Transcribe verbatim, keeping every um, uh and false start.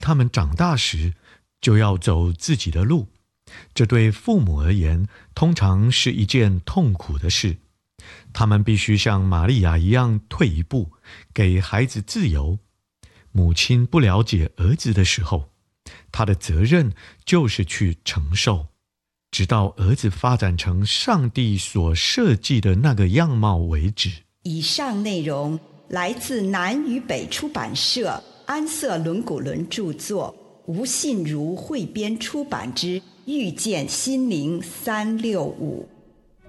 他们长大时就要走自己的路，这对父母而言通常是一件痛苦的事。他们必须像玛利亚一样退一步，给孩子自由。母亲不了解儿子的时候，她的责任就是去承受，直到儿子发展成上帝所设计的那个样貌为止。 以上内容来自南与北出版社安瑟伦古伦著作，吴信如汇编出版之《遇见心灵三六五》。